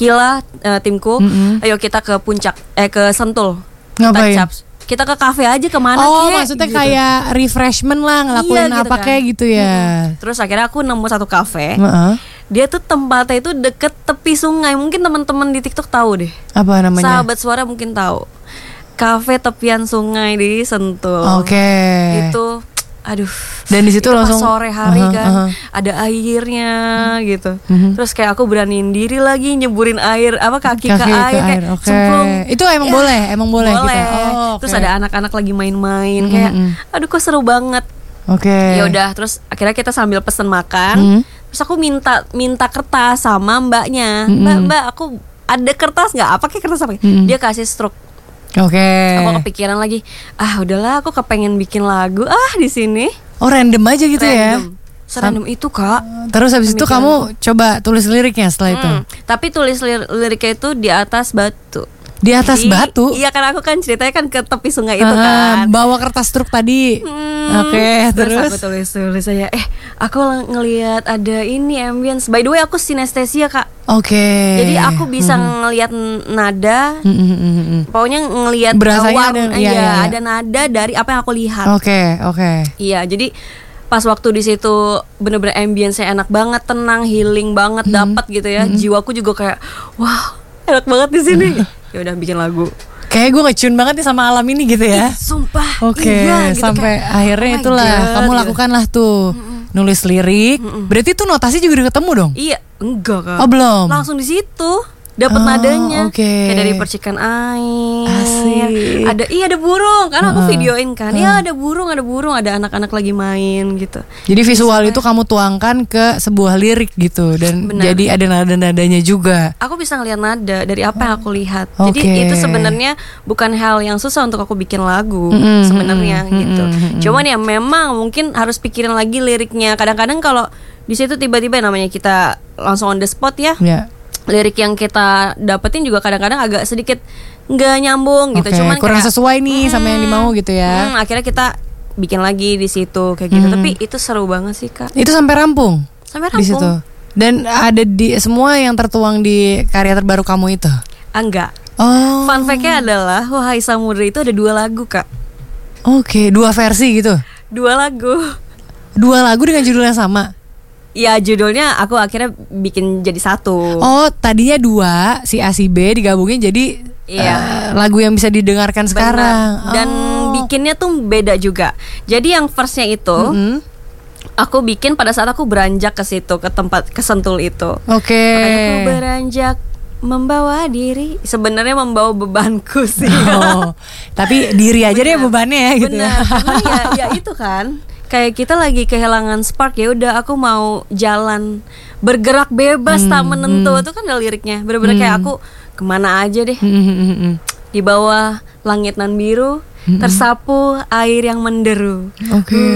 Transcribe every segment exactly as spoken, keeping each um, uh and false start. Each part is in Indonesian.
Hila uh, timku, mm-hmm. ayo kita ke puncak, eh ke Sentul. Ngapain? Kita, kita ke kafe aja kemana Oh kek, maksudnya gitu. Kayak refreshment lah, ngelakuin iya, gitu apa kan. Kayak gitu ya. Mm-hmm. Terus akhirnya aku nemu satu kafe. Uh-uh. Dia tuh tempatnya itu deket tepi sungai. Mungkin teman-teman di TikTok tahu deh. Apa namanya? Sahabat Suara mungkin tahu. Kafe tepian sungai di Sentul. Oke. Okay. Itu aduh. Dan di situ langsung sore hari uh-huh, kan uh-huh. ada airnya gitu. Uh-huh. Terus kayak aku beraniin diri lagi nyeburin air apa kaki, kaki ke air, ke air. Kayak okay. cemplung. Itu emang ya, boleh, emang boleh, boleh. Gitu. Oh, okay. Terus ada anak-anak lagi main-main uh-huh. kayak aduh kok seru banget. Oke. Okay. Ya udah, terus akhirnya kita sambil pesen makan. Uh-huh. Terus aku minta minta kertas sama mbaknya. Uh-huh. Mbak, mbak aku ada kertas nggak? Apa kayak kertas apa? Uh-huh. Dia kasih struk. Oke. Okay. Aku kepikiran lagi, ah udahlah aku kepengen bikin lagu ah di sini. Oh random aja gitu random. ya? Serandom itu kak. Terus habis itu kamu coba tulis liriknya setelah itu? Hmm, tapi tulis lir- liriknya itu di atas batu. Di atas Jadi, batu? Iya kan aku kan ceritanya kan ke tepi sungai itu uh, kan. Bawa kertas truk tadi. Hmm, Oke okay, terus? Terus aku tulis-tulis aja. Eh aku ngelihat ada ini ambience. By the way aku sinestesia kak. Oke okay. Jadi aku bisa hmm. ngelihat nada. Hmm. Pokoknya ngelihat berasanya ada, iya, iya, iya. ada nada dari apa yang aku lihat. Oke okay, oke okay. Iya jadi pas waktu di situ bener-bener ambience-nya enak banget, tenang, healing banget, hmm. dapat gitu ya. Hmm. Jiwaku juga kayak wah enak banget di sini. Ya udah bikin lagu. Kayak gue ngecun banget nih sama alam ini gitu ya. Ih, sumpah. Oke okay, iya, gitu, sampai kayak, akhirnya oh itulah God, kamu gitu. Lakukanlah tuh Mm-mm. nulis lirik. Mm-mm. Berarti tuh notasi juga udah ketemu dong? Iya enggak kan. Oh belum. Langsung di situ. Dapat oh, nadanya okay. kayak dari percikan air. Asik. Ada iya ada burung kan aku uh, videoin kan. Uh. Ya ada burung, ada burung, ada anak-anak lagi main gitu. Jadi visual Sampai, itu kamu tuangkan ke sebuah lirik gitu dan Bener. Jadi ada nada-nadanya juga. Aku bisa ngelihat nada dari apa yang aku lihat. Okay. Jadi itu sebenarnya bukan hal yang susah untuk aku bikin lagu mm-hmm. sebenarnya mm-hmm. gitu. Mm-hmm. Cuman ya memang mungkin harus pikirin lagi liriknya. Kadang-kadang kalau di situ tiba-tiba namanya kita langsung on the spot ya. Yeah. Lirik yang kita dapetin juga kadang-kadang agak sedikit nggak nyambung gitu, okay, cuman kurang kayak, sesuai nih hmm, sama yang dimau gitu ya. Hmm, akhirnya kita bikin lagi di situ kayak gitu. Hmm. Tapi itu seru banget sih kak. Itu sampai rampung. Sampai rampung. Di situ. Dan ada di semua yang tertuang di karya terbaru kamu itu. Ah, enggak. Oh. Fun fact-nya adalah Wahai Samudra itu ada dua lagu kak. Oke, okay, dua versi gitu. Dua lagu. Dua lagu dengan judul yang sama. Ya judulnya aku akhirnya bikin jadi satu. Oh tadinya dua, si A si B digabungin jadi iya. uh, lagu yang bisa didengarkan Benar. Sekarang. Dan oh. bikinnya tuh beda juga. Jadi yang verse-nya itu mm-hmm. aku bikin pada saat aku beranjak ke situ, ke tempat ke Sentul itu. Oke. Okay. Makanya aku beranjak membawa diri, sebenarnya membawa bebanku sih. Oh, tapi diri aja Benar. Deh bebannya ya gitu. Benar. Ya. ya, ya itu kan. Kayak kita lagi kehilangan spark, ya udah aku mau jalan bergerak bebas hmm, tak menentu hmm. itu kan ada liriknya. Bener-bener hmm. kayak aku kemana aja deh. Hmm, hmm, hmm. Di bawah langit nan biru hmm. tersapu air yang menderu. Oke. Okay.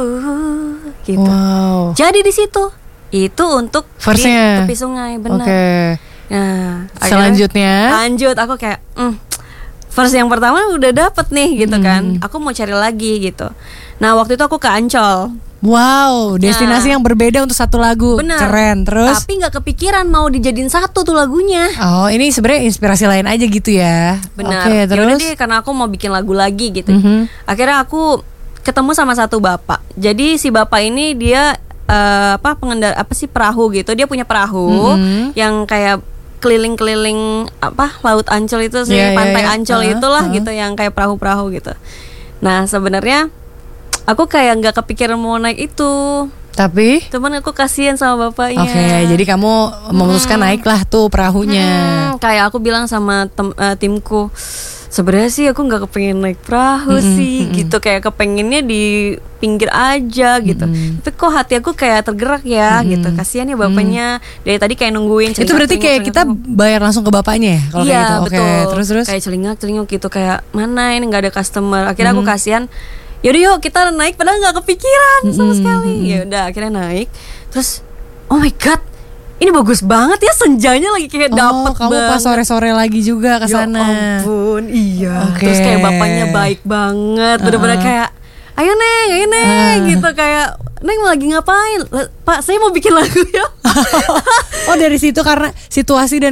Uh, gitu. Wow. Jadi di situ itu untuk Verse-nya. Di tepi sungai benar. Oke. Okay. Nah, selanjutnya lanjut aku kayak mm, verse yang pertama udah dapet nih gitu hmm. kan. Aku mau cari lagi gitu. Nah waktu itu aku ke Ancol. Wow, destinasi nah, yang berbeda untuk satu lagu. Bener. Keren. Terus tapi gak kepikiran mau dijadiin satu tuh lagunya. Oh ini sebenarnya inspirasi lain aja gitu ya. Benar. Oke, terus yaudah deh karena aku mau bikin lagu lagi gitu. Mm-hmm. Akhirnya aku ketemu sama satu bapak. Jadi si bapak ini dia uh, apa pengendara apa sih perahu gitu. Dia punya perahu mm-hmm. yang kayak keliling-keliling apa laut Ancol itu sih, yeah, pantai yeah, yeah. Ancol uh-huh, itulah uh-huh. gitu yang kayak perahu-perahu gitu. Nah sebenarnya aku kayak nggak kepikiran mau naik itu. Tapi teman aku kasihan sama bapaknya. Oke, okay, jadi kamu memutuskan hmm. naiklah tuh perahunya. Hmm, kayak aku bilang sama tem- uh, timku, sebenarnya sih aku nggak kepengen naik perahu mm-hmm, sih, mm-hmm. gitu kayak kepengennya di pinggir aja gitu. Mm-hmm. Tapi kok hati aku kayak tergerak ya, mm-hmm. gitu. Kasihan ya bapaknya mm-hmm. dari tadi kayak nungguin. Itu berarti kayak kita bayar langsung ke bapaknya ya? Kalau iya kayak gitu. betul. Okay, terus terus. Kayak celingak celinguk gitu kayak mana ini nggak ada customer. Akhirnya mm-hmm. aku kasihan. Yaudah yuk kita naik padahal nggak kepikiran mm-hmm. sama sekali. Ya udah akhirnya naik. Terus oh my god, ini bagus banget ya senjanya lagi kayak oh, dapet kamu banget. Pas sore-sore lagi juga kesana. Ya ampun iya. Okay. Terus kayak bapaknya baik banget, uh-uh. bener-bener kayak ayo neng, ayo neng, uh. gitu kayak neng lagi ngapain? Pak saya mau bikin lagu ya. Oh dari situ karena situasi dan